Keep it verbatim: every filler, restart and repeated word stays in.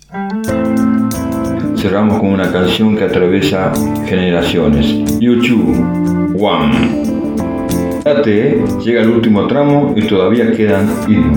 Cerramos con una canción que atraviesa generaciones. U dos, One. Fíjate, llega el último tramo y todavía quedan himnos.